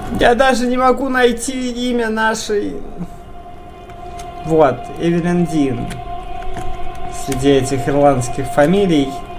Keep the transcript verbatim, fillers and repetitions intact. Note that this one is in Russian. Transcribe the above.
Я даже не могу найти имя нашей... Вот, Эвелин Дин. Среди этих ирландских фамилий.